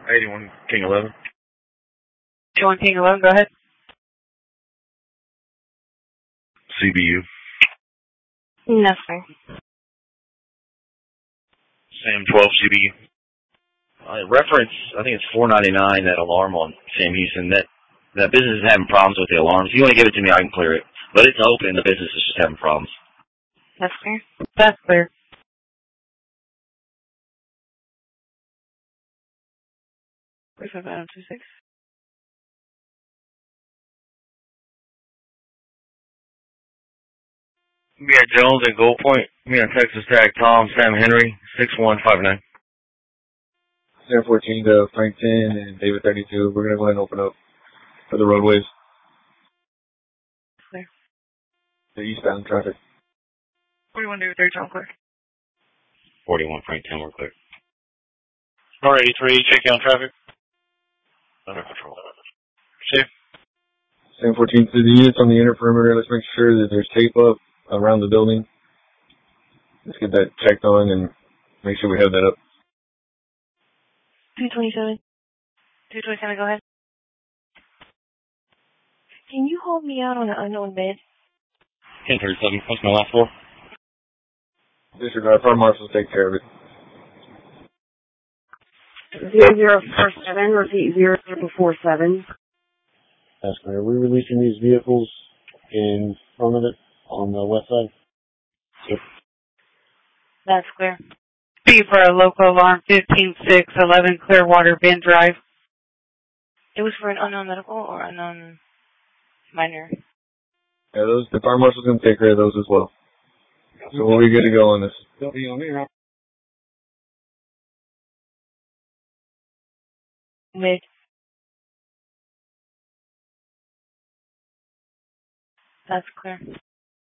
81 King 11. 81 King 11, go ahead. CBU. No, sir. Sam 12 CBU. Reference, I think it's 499, that alarm on Sam Houston. That business is having problems with the alarms. If you want to give it to me, I can clear it. But it's open, the business is just having problems. That's clear. That's clear. Where's my Adam 26? Me at Jones at Gold Point. Me on Texas Tag, Tom, Sam Henry, 6159. Sam 14 to Frank 10 and David 32. We're going to go ahead and open up for the roadways. Clear. The eastbound traffic. 41 David 32, I'm clear. 41 Frank 10, we're clear. Star 83, check on traffic. Under control. Safe. Sam 14 to the units on the inner perimeter. Let's make sure that there's tape up around the building. Let's get that checked on and make sure we have that up. 227. 227, go ahead. Can you hold me out on an unknown bed? 1037, what's my last four? Disregard. Fire marshals take care of it. 0047, repeat 0047. That's clear. We're releasing these vehicles in front of it on the west side. Yep. That's clear. B for a local alarm 15611 Clearwater Bend Drive. It was for an unknown medical or unknown minor? Yeah, the fire marshal's going to take care of those as well. So we'll be good to go on this. They'll be on here. Mid. That's clear.